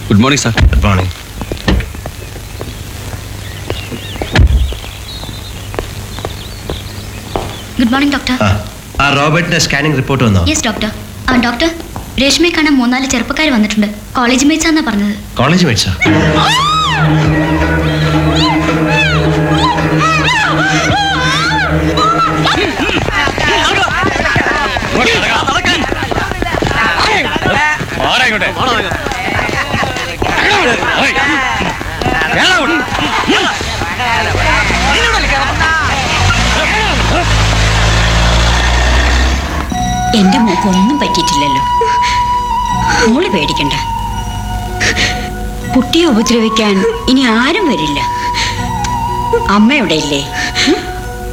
Good morning sir. Good morning. Good morning doctor. ആ റോബർട്ടിന്റെ scanning report വന്നോ? Yes doctor. Doctor, രേഷ്മയെ കാണാൻ 3-4 ചെറുപ്പക്കാർ വന്നിട്ടുണ്ട്. കോളേജ് മേറ്റ്സ് ആണെന്നാ പറഞ്ഞത്. കോളേജ് മേറ്റ്സാ? എന്റെ മോക്കൊന്നും പറ്റിയിട്ടില്ലല്ലോ. മോള് പേടിക്കണ്ട. കുട്ടിയെ ഉപദ്രവിക്കാൻ ഇനി ആരും വരില്ല. അമ്മ എവിടെ ഇല്ലേ?